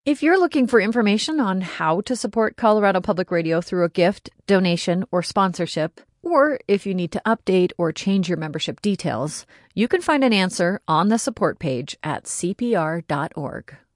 If you're looking for information on how to support Colorado Public Radio through a gift, donation, or sponsorship, or if you need to update or change your membership details, you can find an answer on the support page at cpr.org.